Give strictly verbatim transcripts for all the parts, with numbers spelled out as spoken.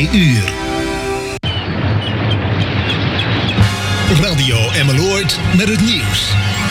twee uur. Radio Emmeloord met het nieuws.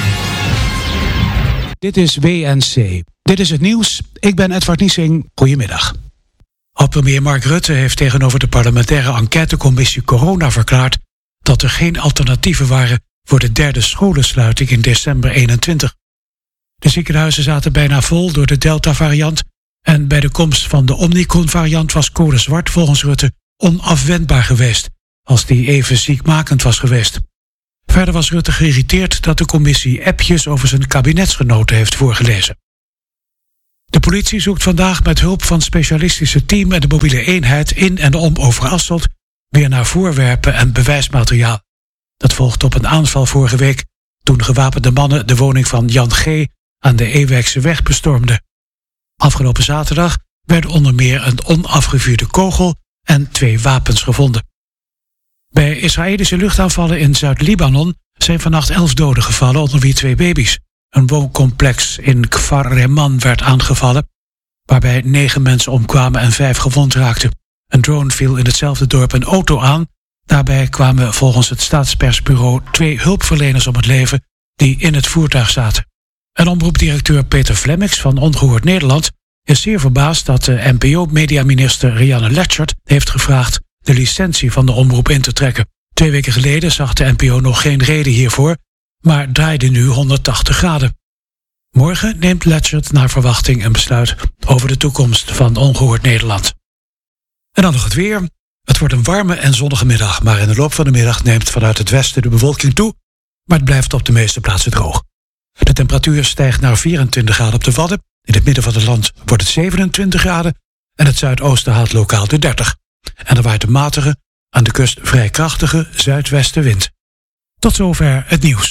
Dit is W N C. Dit is het nieuws. Ik ben Edward Niesing. Goedemiddag. Oud-premier Mark Rutte heeft tegenover de parlementaire enquêtecommissie Corona verklaard dat er geen alternatieven waren voor de derde scholensluiting in december eenentwintig. De ziekenhuizen zaten bijna vol door de Delta-variant en bij de komst van de Omicron-variant was code zwart volgens Rutte onafwendbaar geweest, als die even ziekmakend was geweest. Verder was Rutte geïrriteerd dat de commissie appjes over zijn kabinetsgenoten heeft voorgelezen. De politie zoekt vandaag met hulp van het specialistische team en de mobiele eenheid in en om Overasselt weer naar voorwerpen en bewijsmateriaal. Dat volgt op een aanval vorige week toen gewapende mannen de woning van Jan G. aan de Ewijkseweg bestormden. Afgelopen zaterdag werden onder meer een onafgevuurde kogel en twee wapens gevonden. Bij Israëlische luchtaanvallen in Zuid-Libanon zijn vannacht elf doden gevallen, onder wie twee baby's. Een wooncomplex in Kfar Reman werd aangevallen, waarbij negen mensen omkwamen en vijf gewond raakten. Een drone viel in hetzelfde dorp een auto aan. Daarbij kwamen volgens het staatspersbureau twee hulpverleners om het leven die in het voertuig zaten. En omroepdirecteur Peter Flemmix van Ongehoord Nederland is zeer verbaasd dat de N P O-mediaminister Rianne Letchert heeft gevraagd de licentie van de omroep in te trekken. Twee weken geleden zag de N P O nog geen reden hiervoor, maar draaide nu honderdtachtig graden. Morgen neemt Letchert naar verwachting een besluit over de toekomst van Ongehoord Nederland. En dan nog het weer. Het wordt een warme en zonnige middag, maar in de loop van de middag neemt vanuit het westen de bewolking toe, maar het blijft op de meeste plaatsen droog. De temperatuur stijgt naar vierentwintig graden op de Wadden. In het midden van het land wordt het zevenentwintig graden en het zuidoosten haalt lokaal de dertig. En er waait een matige, aan de kust vrij krachtige zuidwestenwind. Tot zover het nieuws.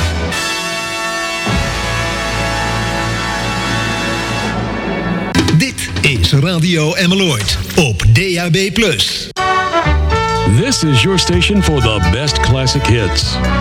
Dit is Radio Emmeloord op D A B plus. This is your station for the best classic hits.